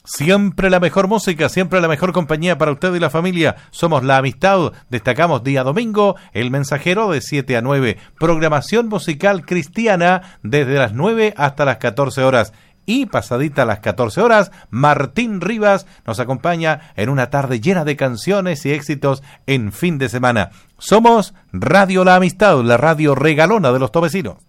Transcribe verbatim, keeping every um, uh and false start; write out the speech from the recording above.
Siempre la mejor música, siempre la mejor compañía para usted y la familia. Somos La Amistad. Destacamos día domingo, El Mensajero de siete a nueve. Programación musical cristiana desde las nueve hasta las catorce horas. Y pasadita a las catorce horas, Martín Rivas nos acompaña en una tarde llena de canciones y éxitos en fin de semana. Somos Radio La Amistad, la radio regalona de los tovecinos.